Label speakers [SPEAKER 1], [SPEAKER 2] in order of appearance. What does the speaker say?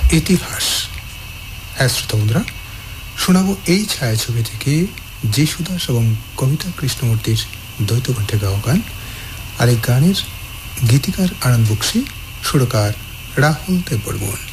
[SPEAKER 1] ইতিহাস। হ্যাঁ শ্রোতা বন্ধুরা, শোনাবো এই ছায়াছবি থেকে যিশুদাস এবং কবিতা কৃষ্ণমূর্তির দ্বৈত কণ্ঠে গাওয়া গান। আর এই গানের গীতিকার আনন্দ বক্সী, সুরকার রাহুল দেব বর্মন।